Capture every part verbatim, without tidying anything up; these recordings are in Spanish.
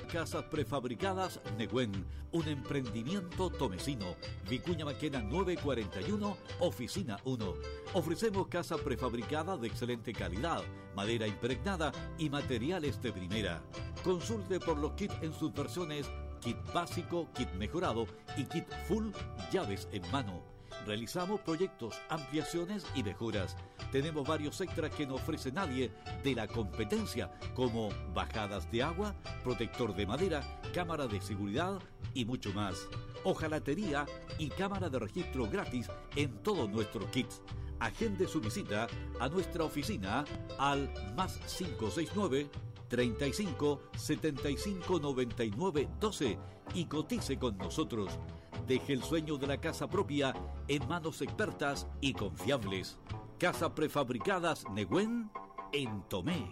Casas Prefabricadas Neguen, un emprendimiento tomecino. Vicuña Maquena novecientos cuarenta y uno, Oficina uno. Ofrecemos casa prefabricada de excelente calidad, madera impregnada y materiales de primera. Consulte por los kits en sus versiones kit básico, kit mejorado y kit full, llaves en mano. Realizamos proyectos, ampliaciones y mejoras. Tenemos varios extras que no ofrece nadie de la competencia, como bajadas de agua, protector de madera, cámara de seguridad y mucho más. Hojalatería y cámara de registro gratis en todos nuestros kits. Agende su visita a nuestra oficina al más cinco seis nueve, treinta y cinco, setenta y cinco, noventa y nueve, doce y cotice con nosotros. Deje el sueño de la casa propia en manos expertas y confiables. Casa Prefabricadas Neguen en Tomé.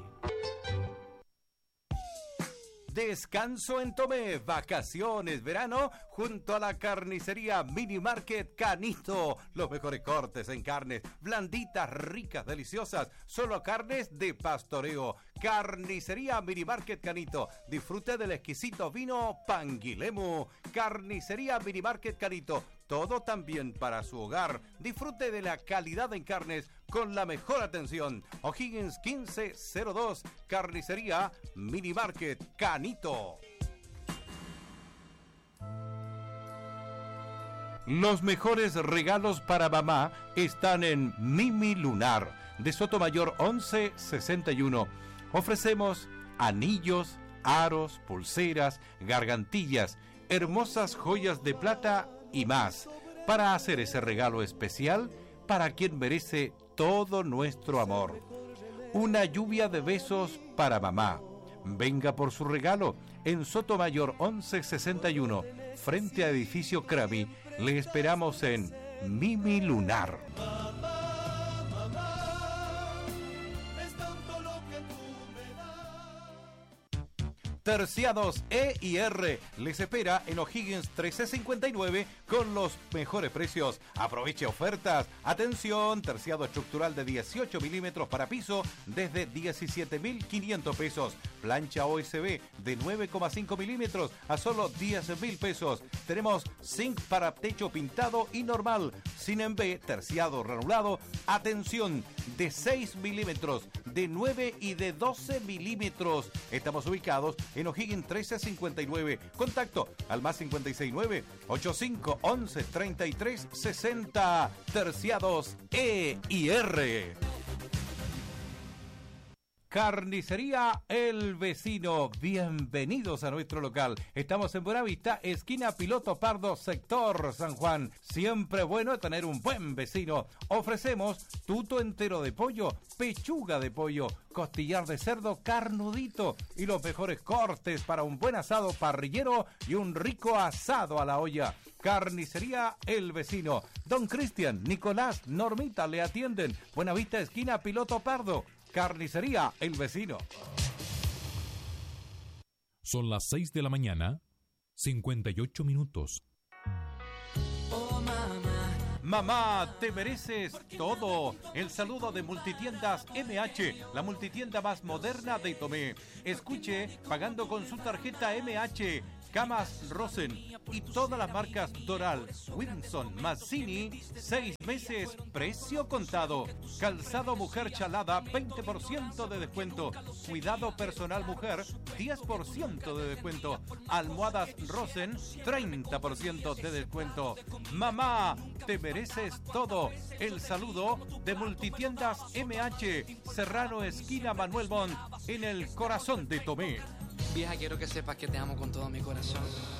Descanso en Tomé, vacaciones, verano, junto a la carnicería Mini Market Canito. Los mejores cortes en carnes, blanditas, ricas, deliciosas, solo carnes de pastoreo. Carnicería Mini Market Canito. Disfrute del exquisito vino Panguilemu. Carnicería Mini Market Canito. Todo también para su hogar. Disfrute de la calidad en carnes con la mejor atención. O'Higgins quince cero dos, Carnicería Mini Market Canito. Los mejores regalos para mamá están en Mimi Lunar, de Sotomayor once sesenta y uno. Ofrecemos anillos, aros, pulseras, gargantillas, hermosas joyas de plata y más, para hacer ese regalo especial para quien merece todo nuestro amor. Una lluvia de besos para mamá. Venga por su regalo en Sotomayor once sesenta y uno, frente a edificio Crami. Le esperamos en Mimi Lunar. Terciados E y R les espera en O'Higgins trece cincuenta y nueve con los mejores precios. Aproveche ofertas. Atención, terciado estructural de dieciocho milímetros para piso desde diecisiete mil quinientos pesos. Plancha O S B de nueve coma cinco milímetros a solo diez mil pesos. Tenemos zinc para techo pintado y normal. Sin en B, terciado ranulado. Atención, de seis milímetros, de nueve y de doce milímetros. Estamos ubicados en O'Higgins trece cincuenta y nueve. Contacto al más cincuenta y seis nueve, ochenta y cinco, once, treinta y tres, sesenta. Terciados E y R. Carnicería El Vecino, bienvenidos a nuestro local. Estamos en Buenavista, esquina Piloto Pardo, sector San Juan. Siempre bueno tener un buen vecino. Ofrecemos tuto entero de pollo, pechuga de pollo, costillar de cerdo carnudito y los mejores cortes para un buen asado parrillero y un rico asado a la olla. Carnicería El Vecino. Don Cristian, Nicolás, Normita le atienden. Buenavista, esquina Piloto Pardo. Carnicería El Vecino. Son las seis de la mañana, cincuenta y ocho minutos. Oh, mamá. Mamá, te mereces todo. El saludo de Multitiendas M H, la multitienda más moderna de Tomé. Escuche, pagando con su tarjeta M H. Camas Rosen y todas las marcas Doral, Wilson, Mazzini, seis meses, precio contado. Calzado mujer chalada, veinte por ciento de descuento. Cuidado personal mujer, diez por ciento de descuento. Almohadas Rosen, treinta por ciento de descuento. Mamá, te mereces todo. El saludo de Multitiendas M H, Serrano, esquina Manuel Montt, en el corazón de Tomé. Vieja, quiero que sepas que te amo con todo mi corazón.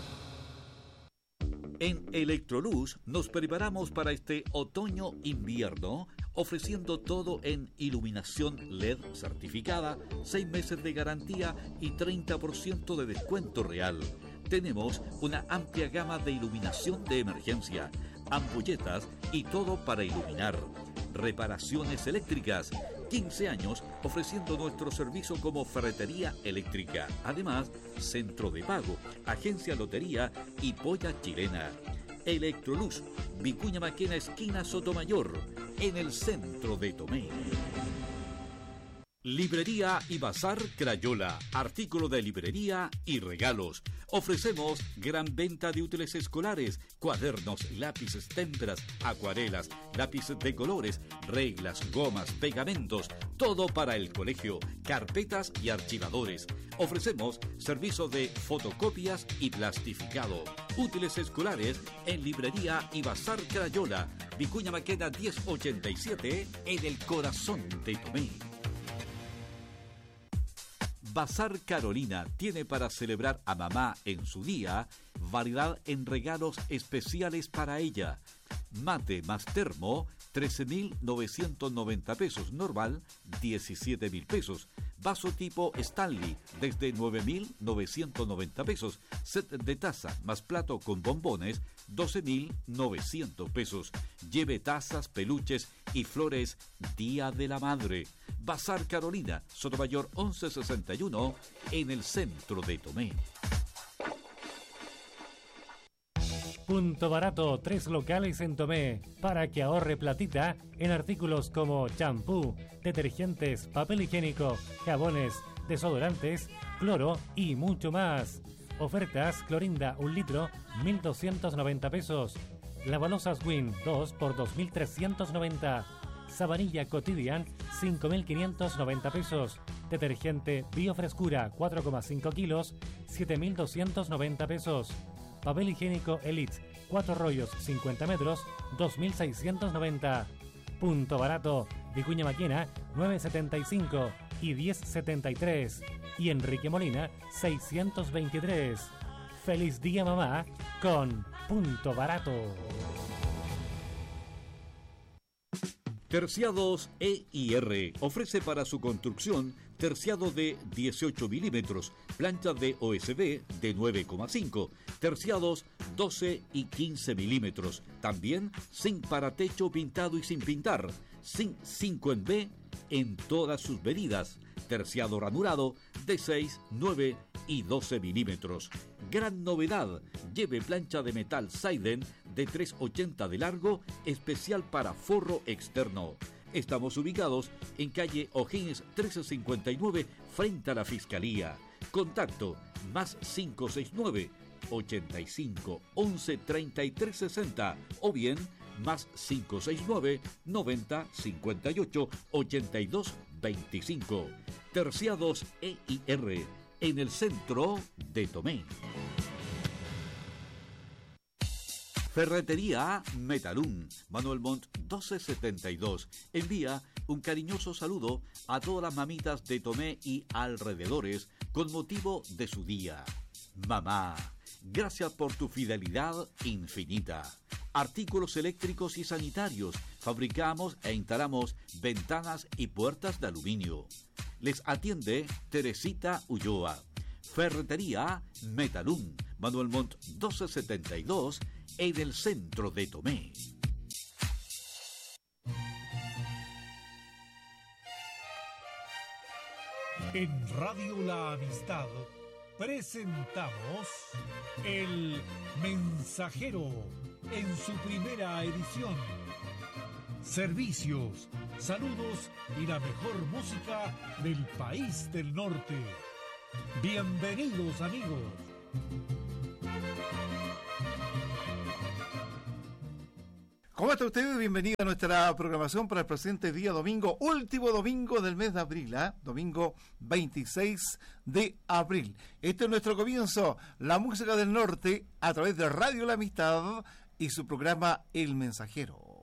En Electrolux nos preparamos para este otoño-invierno ofreciendo todo en iluminación L E D certificada, seis meses de garantía y treinta por ciento de descuento real. Tenemos una amplia gama de iluminación de emergencia, ampolletas y todo para iluminar. Reparaciones eléctricas, quince años ofreciendo nuestro servicio como ferretería eléctrica. Además, centro de pago, agencia lotería y polla chilena. Electrolux, Vicuña Maquena, esquina Sotomayor, en el centro de Tomé. Librería y Bazar Crayola, artículo de librería y regalos. Ofrecemos gran venta de útiles escolares, cuadernos, lápices, témperas, acuarelas, lápices de colores, reglas, gomas, pegamentos, todo para el colegio, carpetas y archivadores. Ofrecemos servicio de fotocopias y plastificado. Útiles escolares en Librería y Bazar Crayola, Vicuña Maquena diez ochenta y siete, en el corazón de Tomé. Bazar Carolina tiene para celebrar a mamá en su día variedad en regalos especiales para ella. Mate más termo, trece mil novecientos noventa pesos. Normal, diecisiete mil pesos. Vaso tipo Stanley, desde nueve mil novecientos noventa pesos. Set de taza más plato con bombones, doce mil novecientos pesos. Lleve tazas, peluches y flores Día de la Madre. Bazar Carolina, Sotomayor once sesenta y uno, en el centro de Tomé. Punto Barato, tres locales en Tomé, para que ahorre platita en artículos como champú, detergentes, papel higiénico, jabones, desodorantes, cloro y mucho más. Ofertas: Clorinda un litro, mil doscientos noventa pesos. Lavalosas Win dos por dos mil trescientos noventa. Sabanilla Cotidian, cinco mil quinientos noventa pesos. Detergente Biofrescura, cuatro coma cinco kilos, siete mil doscientos noventa pesos. Papel higiénico Elite, cuatro rollos, cincuenta metros, dos mil seiscientos noventa. Punto Barato, Vicuña Maquena, nueve setenta y cinco y diez setenta y tres. Y Enrique Molina, seiscientos veintitrés. Feliz día mamá con Punto Barato. Terciados E I R ofrece para su construcción terciado de dieciocho milímetros, plancha de O S B de nueve coma cinco, terciados doce y quince milímetros. También zinc para techo pintado y sin pintar, zinc cinco en B en todas sus medidas, terciado ranurado de seis, nueve y doce milímetros. Gran novedad, lleve plancha de metal Seiden de tres ochenta de largo, especial para forro externo. Estamos ubicados en calle O'Higgins trece cincuenta y nueve, frente a la Fiscalía. Contacto más cinco seis nueve, ochenta y cinco, once, treinta y tres sesenta o bien más cinco seis nueve, noventa, cincuenta y ocho, ochenta y dos, veinticinco. Terciados E I R en el centro de Tomé. Ferretería Metalún, Manuel Montt doce setenta y dos. Envía un cariñoso saludo a todas las mamitas de Tomé y alrededores con motivo de su día. Mamá, gracias por tu fidelidad infinita. Artículos eléctricos y sanitarios. Fabricamos e instalamos ventanas y puertas de aluminio. Les atiende Teresita Ulloa. Ferretería Metalún, Manuel Montt doce setenta y dos, en el centro de Tomé. En Radio La Amistad presentamos El Mensajero en su primera edición. Servicios, saludos y la mejor música del país del norte. Bienvenidos, amigos. ¿Cómo está usted? Bienvenido a nuestra programación para el presente día domingo, último domingo del mes de abril, ¿eh? Domingo veintiséis de abril. Este es nuestro comienzo, la música del norte, a través de Radio La Amistad y su programa El Mensajero.